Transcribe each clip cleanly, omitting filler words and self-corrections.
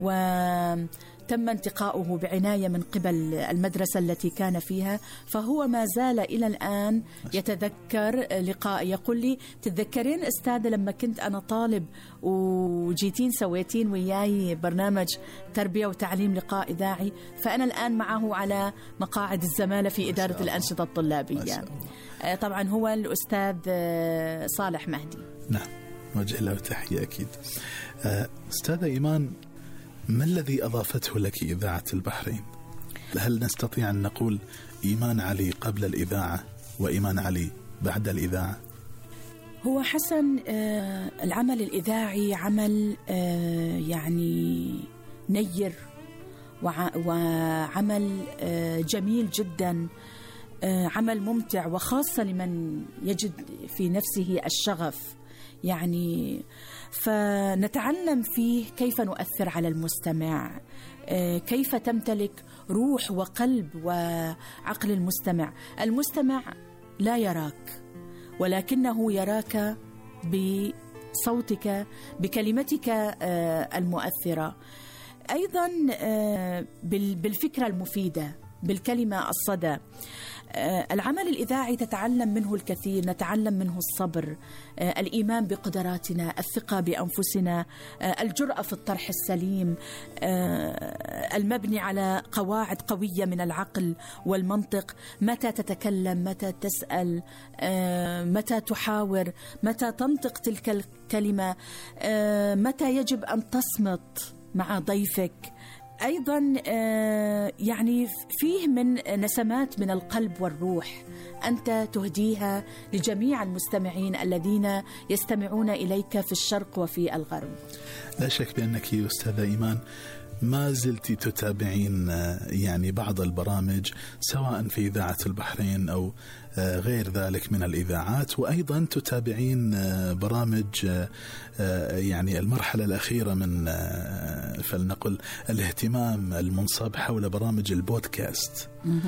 وتم انتقاؤه بعناية من قبل المدرسة التي كان فيها، فهو ما زال إلى الآن يتذكر لقاء. يقول لي: تتذكرين أستاذة لما كنت أنا طالب وجيتين سويتين وياي برنامج تربية وتعليم لقاء إذاعي؟ فأنا الآن معه على مقاعد الزمالة في إدارة الأنشطة الطلابية. طبعا هو الأستاذ صالح مهدي. نعم، وجه له تحية أكيد. أستاذة إيمان، ما الذي أضافته لك إذاعة البحرين؟ هل نستطيع أن نقول إيمان علي قبل الإذاعة وإيمان علي بعد الإذاعة؟ هو حسن، العمل الإذاعي عمل يعني نير وعمل جميل جدا، عمل ممتع، وخاصة لمن يجد في نفسه الشغف يعني. فنتعلم فيه كيف نؤثر على المستمع، كيف تمتلك روح وقلب وعقل المستمع. المستمع لا يراك، ولكنه يراك بصوتك، بكلمتك المؤثرة، أيضا بالفكرة المفيدة، بالكلمة الصدى. العمل الإذاعي تتعلم منه الكثير، نتعلم منه الصبر، الإيمان بقدراتنا، الثقة بأنفسنا، الجرأة في الطرح السليم، المبني على قواعد قوية من العقل والمنطق. متى تتكلم، متى تسأل، متى تحاور، متى تنطق تلك الكلمة، متى يجب أن تصمت مع ضيفك. أيضا يعني فيه من نسمات من القلب والروح أنت تهديها لجميع المستمعين الذين يستمعون إليك في الشرق وفي الغرب. لا شك بأنك يا أستاذة إيمان ما زلت تتابعين يعني بعض البرامج سواء في إذاعة البحرين أو غير ذلك من الإذاعات، وأيضا تتابعين برامج يعني المرحلة الأخيرة من فلنقل الاهتمام المنصب حول برامج البودكاست.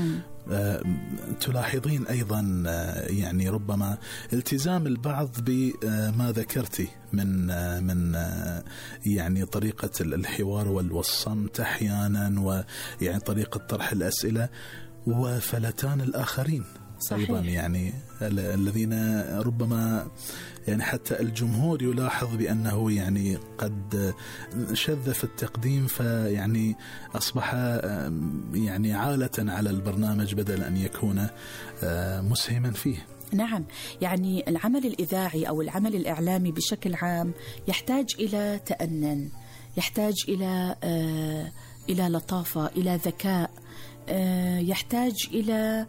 تلاحظين أيضا يعني ربما التزام البعض بما ذكرتي من يعني طريقة الحوار والصمت أحيانا، ويعني طريقة طرح الأسئلة، وفلتان الآخرين أيضا يعني الذين ربما يعني حتى الجمهور يلاحظ بأنه يعني قد شذ في التقديم، فيعني أصبح يعني عالة على البرنامج بدل أن يكون مسهما فيه. نعم، يعني العمل الإذاعي أو العمل الإعلامي بشكل عام يحتاج إلى تأنن، يحتاج إلى لطافة، إلى ذكاء، يحتاج إلى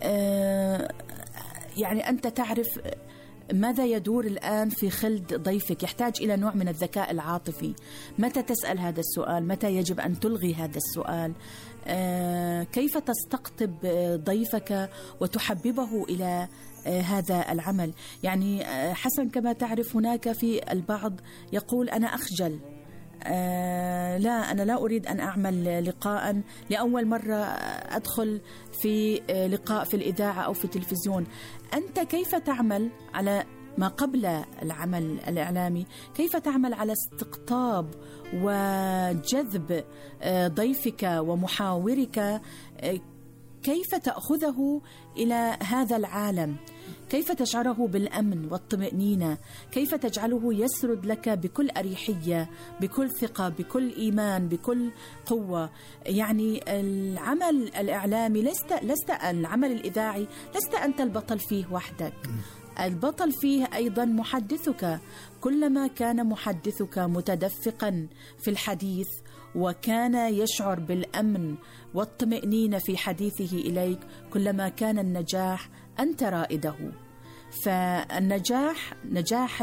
يعني أنت تعرف ماذا يدور الآن في خلد ضيفك، يحتاج إلى نوع من الذكاء العاطفي. متى تسأل هذا السؤال، متى يجب أن تلغي هذا السؤال، كيف تستقطب ضيفك وتحببه إلى هذا العمل. يعني حسن كما تعرف هناك في البعض يقول أنا أخجل، لا أنا لا أريد أن أعمل لقاء لأول مرة أدخل في لقاء في الإذاعة أو في التلفزيون. أنت كيف تعمل على ما قبل العمل الإعلامي، كيف تعمل على استقطاب وجذب ضيفك ومحاورك، كيف تأخذه إلى هذا العالم، كيف تشعره بالأمن والطمأنينة، كيف تجعله يسرد لك بكل أريحية، بكل ثقة، بكل إيمان، بكل قوة. يعني العمل الإعلامي لست العمل الإذاعي لست أنت البطل فيه وحدك، البطل فيه أيضا محدثك. كلما كان محدثك متدفقا في الحديث وكان يشعر بالأمن والطمأنينة في حديثه إليك، كلما كان النجاح أنت رائده. فالنجاح نجاح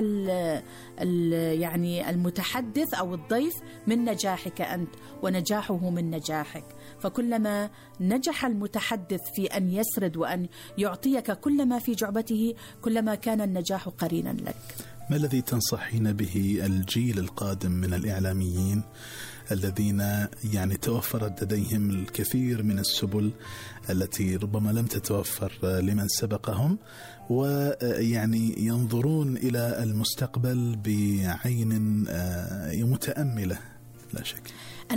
يعني المتحدث أو الضيف من نجاحك أنت، ونجاحه من نجاحك. فكلما نجح المتحدث في أن يسرد وأن يعطيك كل ما في جعبته، كلما كان النجاح قرينا لك. ما الذي تنصحين به الجيل القادم من الإعلاميين الذين يعني توفرت لديهم الكثير من السبل التي ربما لم تتوفر لمن سبقهم، ويعني ينظرون إلى المستقبل بعين متأملة؟ لا شك.